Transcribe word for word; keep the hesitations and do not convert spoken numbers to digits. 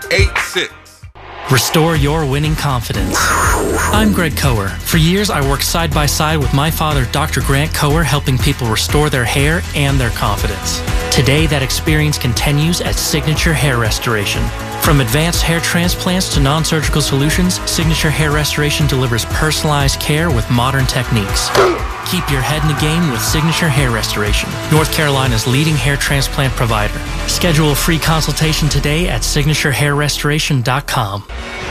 eight six. Restore your winning confidence. I'm Greg Coher. For years, I worked side by side with my father, Doctor Grant Coher, helping people restore their hair and their confidence. Today, that experience continues at Signature Hair Restoration. From advanced hair transplants to non-surgical solutions, Signature Hair Restoration delivers personalized care with modern techniques. Keep your head in the game with Signature Hair Restoration, North Carolina's leading hair transplant provider. Schedule a free consultation today at signature hair restoration dot com.